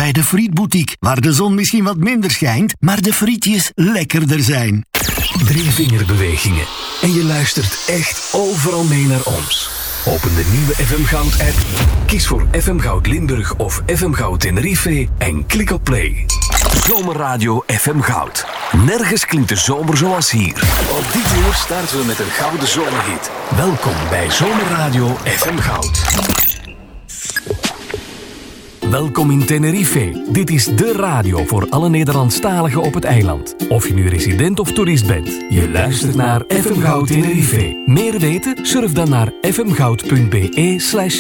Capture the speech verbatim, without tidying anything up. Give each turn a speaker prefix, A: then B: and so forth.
A: bij de Frietboutique, waar de zon misschien wat minder schijnt, maar de frietjes lekkerder zijn.
B: Drie vingerbewegingen en je luistert echt overal mee naar ons. Open de nieuwe F M Goud-app, kies voor F M Goud Limburg of F M Goud Tenerife en klik op play. Zomerradio F M Goud. Nergens klinkt de zomer zoals hier. Op dit uur starten we met een gouden zomerhit. Welkom bij Zomerradio F M Goud. Welkom in Tenerife. Dit is de radio voor alle Nederlandstaligen op het eiland. Of je nu resident of toerist bent. Je luistert naar F M Goud Tenerife. Meer weten? Surf dan naar fmgoud punt be slash